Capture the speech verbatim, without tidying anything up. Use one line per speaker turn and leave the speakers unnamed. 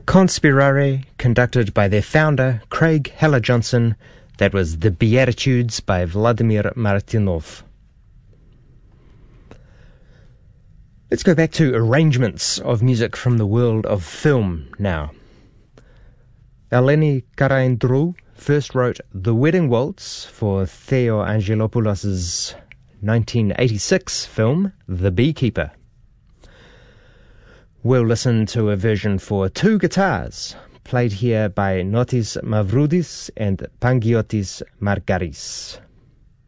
Conspirare, conducted by their founder, Craig Heller-Johnson. That was The Beatitudes by Vladimir Martynov. Let's go back to arrangements of music from the world of film now. Eleni Karaindrou first wrote The Wedding Waltz for Theo Angelopoulos' nineteen eighty-six film The Beekeeper. We'll listen to a version for two guitars, played here by Notis Mavroudis and Pangiotis Margaris.